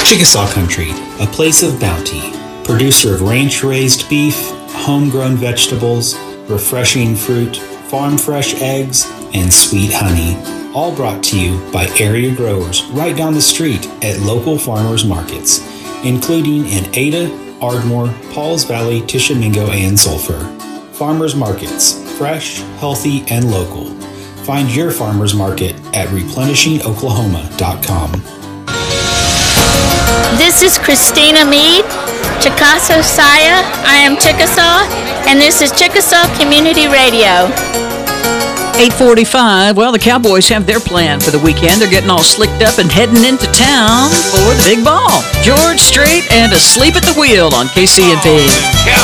Chickasaw Country, a place of bounty, producer of ranch-raised beef, homegrown vegetables, refreshing fruit, farm-fresh eggs, and sweet honey, all brought to you by area growers right down the street at local farmers markets, including in Ada, Ardmore, Pauls Valley, Tishomingo, and Sulphur. Farmers markets, fresh, healthy, and local. Find your farmers market at replenishingoklahoma.com. This is Christina Meade, Chickasaw Saya. I am Chickasaw, and this is Chickasaw Community Radio. 8:45. Well, the Cowboys have their plan for the weekend. They're getting all slicked up and heading into town for the big ball. George Strait and Asleep at the Wheel on KCNP.